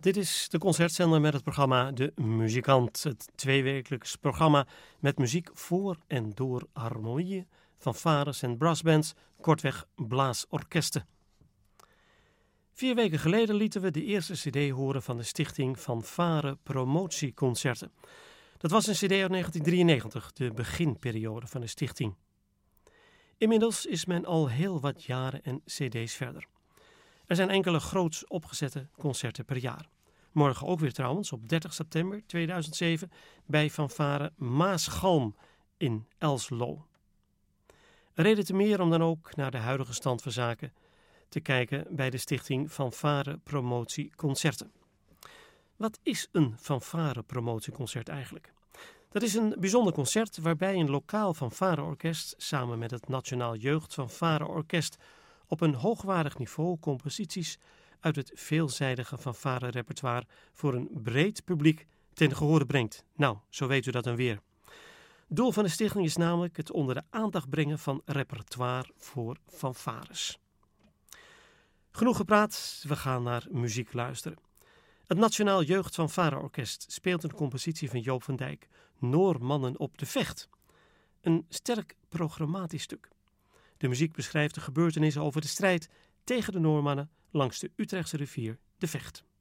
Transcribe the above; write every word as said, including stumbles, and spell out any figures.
Dit is de concertzender met het programma De Muzikant. Het tweewekelijks programma met muziek voor en door harmonieën, fanfares en brassbands, kortweg blaasorkesten. Vier weken geleden lieten we de eerste cd horen van de stichting Fanfare Promotieconcerten. Dat was een cd uit negentien drieënnegentig, de beginperiode van de stichting. Inmiddels is men al heel wat jaren en cd's verder. Er zijn enkele groots opgezette concerten per jaar. Morgen ook weer trouwens, op dertig september tweeduizend zeven, bij Fanfare Maasgalm in Elslo. Een reden te meer om dan ook naar de huidige stand van zaken te kijken bij de stichting Fanfare Promotieconcerten. Wat is een fanfare promotieconcert eigenlijk? Dat is een bijzonder concert waarbij een lokaal fanfareorkest samen met het Nationaal Jeugd Fanfareorkest op een hoogwaardig niveau composities uit het veelzijdige fanfare-repertoire voor een breed publiek ten gehore brengt. Nou, zo weet u dat dan weer. Doel van de stichting is namelijk het onder de aandacht brengen van repertoire voor fanfares. Genoeg gepraat, we gaan naar muziek luisteren. Het Nationaal Jeugd Fanfareorkest speelt een compositie van Joop van Dijk, Noormannen op de Vecht. Een sterk programmatisch stuk. De muziek beschrijft de gebeurtenissen over de strijd tegen de Noormannen langs de Utrechtse rivier de Vecht.